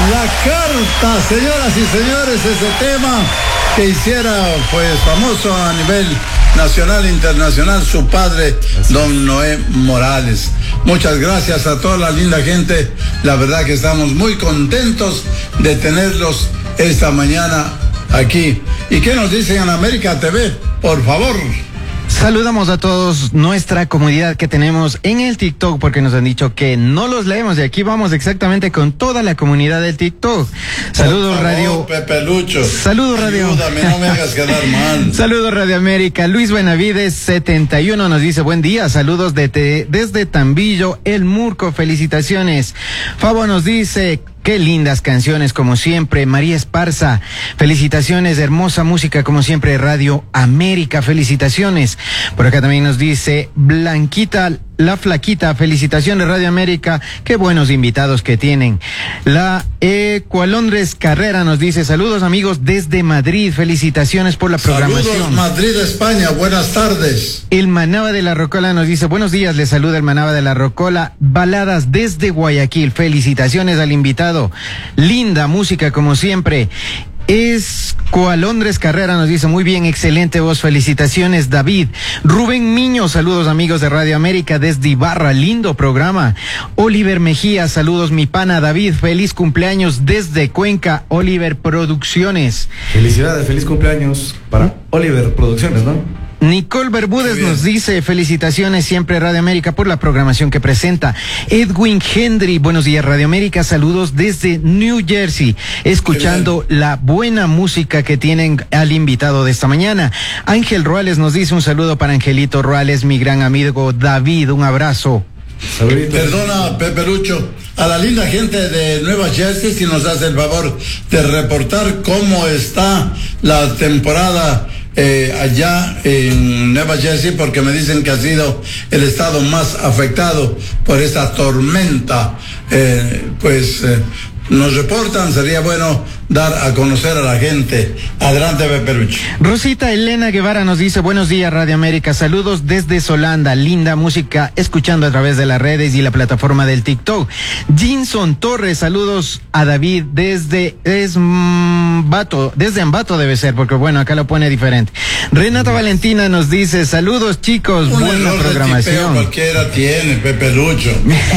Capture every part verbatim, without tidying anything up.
La carta, señoras y señores, ese tema que hiciera pues famoso a nivel nacional e internacional su padre, don Noé Morales. Muchas gracias a toda la linda gente. La verdad que estamos muy contentos de tenerlos esta mañana aquí. ¿Y qué nos dicen en América T V? Por favor. Saludamos a todos nuestra comunidad que tenemos en el TikTok, porque nos han dicho que no los leemos, y aquí vamos exactamente con toda la comunidad del TikTok. Saludos Radio Pepe Lucho. Saludos Radio. Ayúdame, no me hagas quedar mal. Saludos Radio América. Luis Benavides setenta y uno nos dice buen día, saludos de te, desde Tambillo, El Murco, felicitaciones. Fabo nos dice qué lindas canciones como siempre. María Esparza, felicitaciones, hermosa música como siempre. Radio América, felicitaciones. Por acá también nos dice Blanquita La Flaquita, felicitaciones Radio América, qué buenos invitados que tienen. La Ecualondres Carrera nos dice saludos amigos desde Madrid, felicitaciones por la programación. Saludos Madrid, España, buenas tardes. El Manaba de la Rocola nos dice buenos días, les saluda el Manaba de la Rocola, baladas desde Guayaquil, felicitaciones al invitado. Linda música como siempre. Es Coalondres Carrera nos dice muy bien, excelente voz, felicitaciones David. Rubén Miño, saludos amigos de Radio América desde Ibarra, lindo programa. Oliver Mejía, saludos mi pana David, feliz cumpleaños desde Cuenca, Oliver Producciones. Felicidades, feliz cumpleaños para Oliver Producciones, ¿no? Nicole Bermúdez nos dice felicitaciones siempre Radio América por la programación que presenta. Edwin Hendry, buenos días Radio América, saludos desde New Jersey, escuchando la buena música que tienen al invitado de esta mañana. Ángel Ruales nos dice un saludo para Angelito Ruales, mi gran amigo David, un abrazo. Saludito. Perdona, Pepe Lucho, a la linda gente de Nueva Jersey, si nos hace el favor de reportar cómo está la temporada Eh, allá en Nueva Jersey, porque me dicen que ha sido el estado más afectado por esta tormenta. Eh, pues eh, nos reportan, sería bueno dar a conocer a la gente. Adelante, Pepe Lucho. Rosita Elena Guevara nos dice buenos días Radio América, saludos desde Solanda, linda música escuchando a través de las redes y la plataforma del TikTok. Jinson Torres, saludos a David desde Ambato, desde Ambato debe ser, porque bueno, acá lo pone diferente. Renata Valentina nos dice saludos chicos, un buena programación. Cualquiera tiene, Pepe Lucho.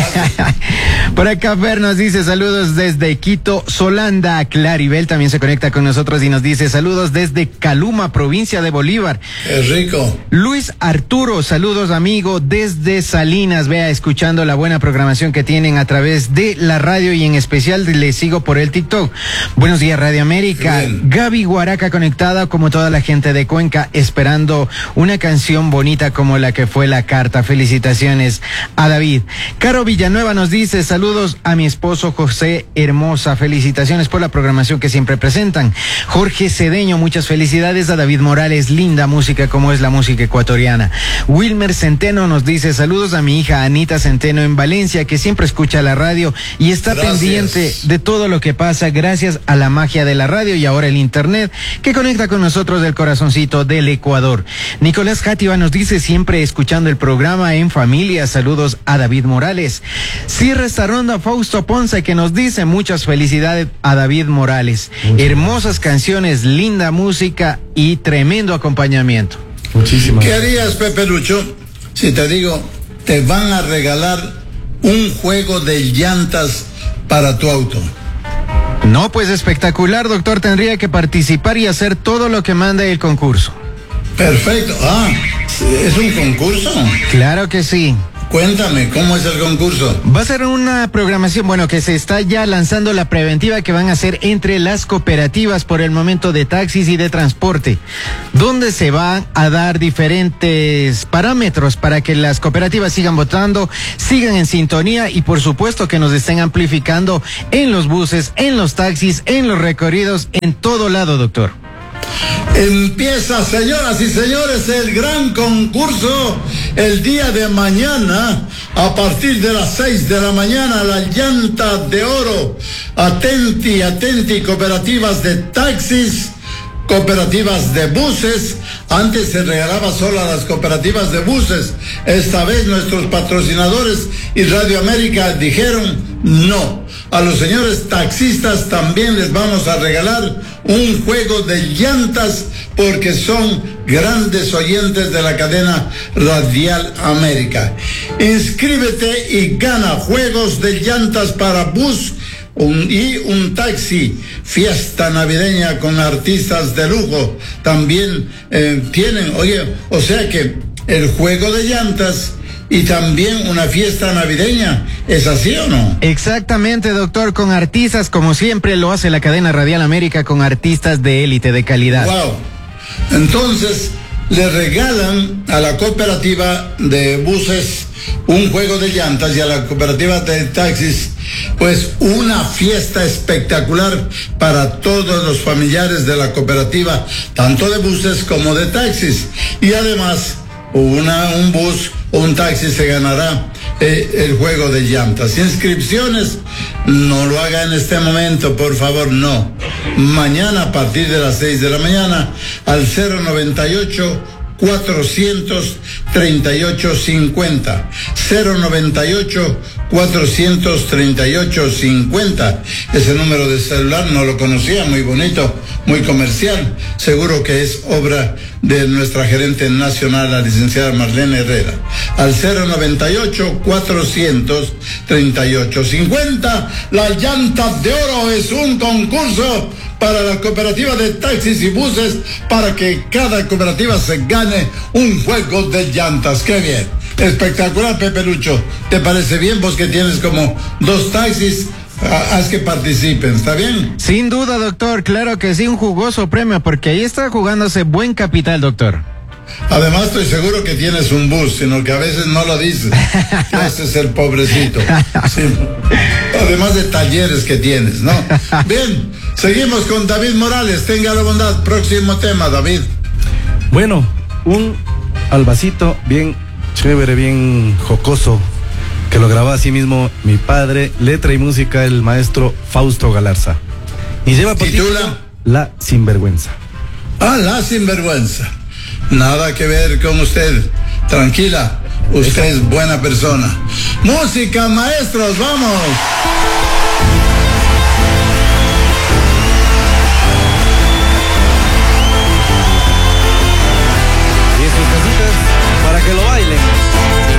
Por acá Fer nos dice saludos desde Quito, Solanda. Claribel también se conecta con nosotros y nos dice saludos desde Caluma, provincia de Bolívar. Es rico. Luis Arturo, saludos amigo desde Salinas, vea, escuchando la buena programación que tienen a través de la radio y en especial les sigo por el TikTok. Buenos días Radio América. Bien. Gaby Guaraca conectada como toda la gente de Cuenca, esperando una canción bonita como la que fue La Carta. Felicitaciones a David. Caro Villanueva nos dice saludos a mi esposo José Hermosa, felicitaciones por la programación que siempre presentan. Jorge Cedeño, muchas felicidades a David Morales, linda música como es la música ecuatoriana. Wilmer Centeno nos dice saludos a mi hija Anita Centeno en Valencia, que siempre escucha la radio y está gracias. pendiente de todo lo que pasa gracias a la magia de la radio y ahora el internet que conecta con nosotros del corazoncito del Ecuador. Nicolás Játiva nos dice siempre escuchando el programa en familia, saludos a David Morales. Cierra esta ronda Fausto Ponce que nos dice muchas felicidades a David Morales. Muchas hermosas canciones, linda música y tremendo acompañamiento. Muchísimas. ¿Qué harías, Pepe Lucho, si te digo, te van a regalar un juego de llantas para tu auto? No, pues espectacular, doctor. Tendría que participar y hacer todo lo que manda el concurso. Perfecto. Ah, ¿es un concurso? Claro que sí. Cuéntame, ¿cómo es el concurso? Va a ser una programación, bueno, que se está ya lanzando la preventiva que van a hacer entre las cooperativas por el momento de taxis y de transporte, donde se van a dar diferentes parámetros para que las cooperativas sigan votando, sigan en sintonía y por supuesto que nos estén amplificando en los buses, en los taxis, en los recorridos, en todo lado, doctor. Empieza, señoras y señores, el gran concurso el día de mañana a partir de las seis de la mañana. La llanta de oro. Atenti, atenti, cooperativas de taxis, cooperativas de buses. Antes se regalaba solo a las cooperativas de buses. Esta vez nuestros patrocinadores y Radio América dijeron no. A los señores taxistas también les vamos a regalar un juego de llantas porque son grandes oyentes de la cadena Radial América. Inscríbete y gana juegos de llantas para bus un, y un taxi. Fiesta navideña con artistas de lujo. También eh, tienen, oye, o sea que el juego de llantas y también una fiesta navideña. ¿Es así o no? Exactamente, doctor, con artistas como siempre lo hace la cadena Radial América, con artistas de élite, de calidad. Wow. Entonces, le regalan a la cooperativa de buses un juego de llantas y a la cooperativa de taxis, pues una fiesta espectacular para todos los familiares de la cooperativa, tanto de buses como de taxis. Y además, una, un bus o un taxi se ganará eh, el juego de llantas. Inscripciones, no lo haga en este momento, por favor, no. Mañana a partir de las seis de la mañana al cero noventa y ocho, cuatrocientos treinta y ocho cincuenta, cero noventa y ocho, cuatrocientos treinta y ocho cincuenta. Ese número de celular no lo conocía, muy bonito, muy comercial. Seguro que es obra de nuestra gerente nacional, la licenciada Marlene Herrera. Al cero noventa y ocho, cuatrocientos treinta y ocho cincuenta. La llanta de oro es un concurso para la cooperativa de taxis y buses, para que cada cooperativa se gane un juego de llantas. ¡Qué bien! Espectacular, Pepe Lucho. ¿Te parece bien? Vos que tienes como dos taxis, haz que participen, ¿está bien? Sin duda, doctor, claro que sí, un jugoso premio, porque ahí está jugándose buen capital, doctor. Además, estoy seguro que tienes un bus, sino que a veces no lo dices. Ese es el pobrecito. Sí. Además de talleres que tienes, ¿no? Bien, seguimos con David Morales. Tenga la bondad. Próximo tema, David. Bueno, un albacito bien chévere, bien jocoso, que lo grabó así mismo mi padre, letra y música el maestro Fausto Galarza. Y lleva por título La Sinvergüenza. Ah, La Sinvergüenza. Nada que ver con usted. Tranquila, usted es buena persona. Música, maestros, vamos.